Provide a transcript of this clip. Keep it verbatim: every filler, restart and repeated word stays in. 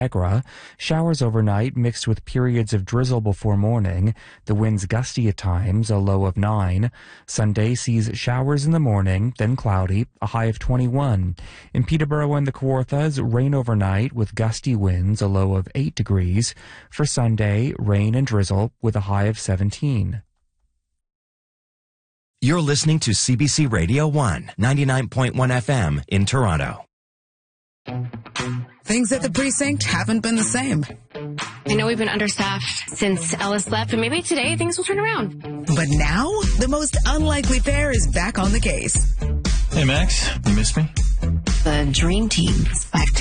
Niagara. Showers overnight mixed with periods of drizzle before morning. The winds gusty at times, a low of nine. Sunday sees showers in the morning, then cloudy, a high of twenty-one. In Peterborough and the Kawarthas, rain overnight with gusty winds, a low of eight degrees. For Sunday, rain and drizzle with a high of seventeen. You're listening to C B C Radio one, ninety-nine point one F M in Toronto. Things at the precinct haven't been the same. I know we've been understaffed since Ellis left, but maybe today things will turn around. But now, the most unlikely pair is back on the case. Hey, Max, you miss me? The dream team is back together.